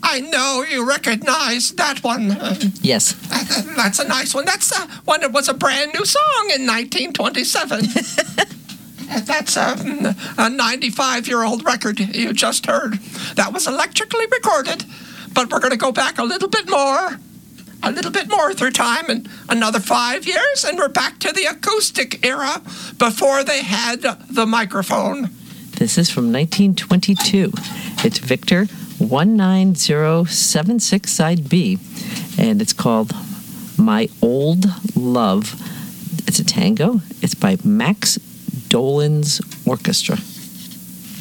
I know you recognize that one. Yes. That's a nice one. That's one that was a brand new song in 1927. That's a 95-year-old record you just heard. That was electrically recorded, but we're going to go back a little bit more through time, and another 5 years, and we're back to the acoustic era before they had the microphone. This is from 1922. It's Victor 19076 side B, and it's called My Old Love. It's a tango. It's by Max Dolan's Orchestra.